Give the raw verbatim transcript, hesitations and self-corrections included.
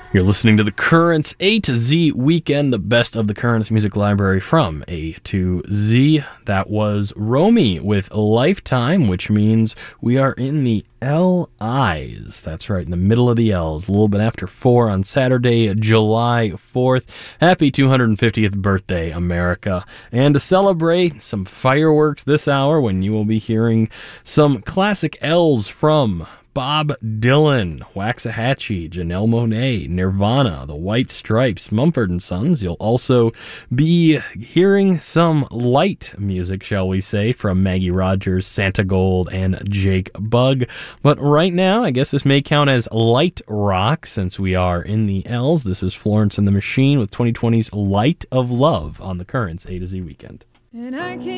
You're listening to the Currents A to Z Weekend, the best of the Currents music library from A to Z. That was Romy with Lifetime, which means we are in the L Is. That's right, in the middle of the L's, a little bit after four on Saturday, July fourth. Happy two hundred fiftieth birthday, America. And to celebrate, some fireworks this hour when you will be hearing some classic L's from Bob Dylan, Waxahachie, Janelle Monáe, Nirvana, The White Stripes, Mumford and Sons. You'll also be hearing some light music, shall we say, from Maggie Rogers, Santa Gold, and Jake Bugg. But right now, I guess this may count as light rock since we are in the L's. This is Florence and the Machine with twenty twenty's Light of Love on the Currents A to Z Weekend. And I can't